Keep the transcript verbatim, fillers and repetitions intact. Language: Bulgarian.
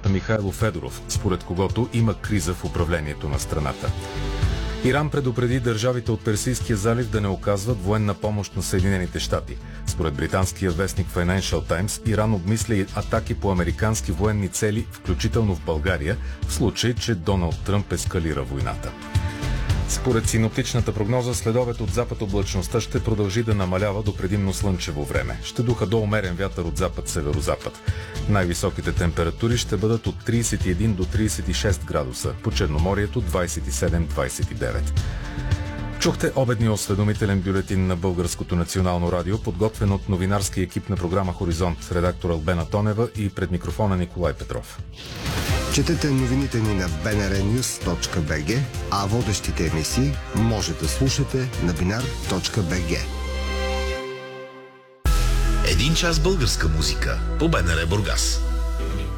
дипломата Михайло Федоров, според когото има криза в управлението на страната. Иран предупреди държавите от Персийския залив да не оказват военна помощ на Съединените щати. Според британския вестник Financial Times, Иран обмисля и атаки по американски военни цели, включително в България, в случай, че Доналд Тръмп ескалира войната. Според синоптичната прогноза, следобед от запад облачността ще продължи да намалява до предимно слънчево време. Ще духа до умерен вятър от запад-северозапад. Най-високите температури ще бъдат от тридесет и един до тридесет и шест градуса, по Черноморието двадесет и седем до двадесет и девет. Чухте обедния осведомителен бюлетин на Българското национално радио, подготвен от новинарския екип на програма Хоризонт, редактор Албена Тонева и пред микрофона Николай Петров. Четете новините ни на би ен ар нюз точка би джи, а водещите емисии може да слушате на бинар точка би джи. Един час българска музика по БНР Бургас.